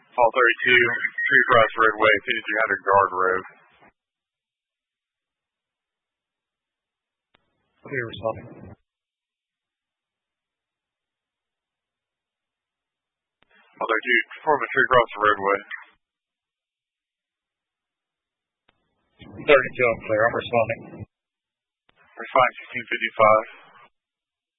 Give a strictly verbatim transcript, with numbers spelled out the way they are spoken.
Hall thirty-two, Tree Cross Roadway, fifty-three hundred Guard Road. Clear responding. Hall thirty-two, perform a Tree Cross Roadway. thirty-two, I'm clear. I'm responding. Respond sixteen fifty-five.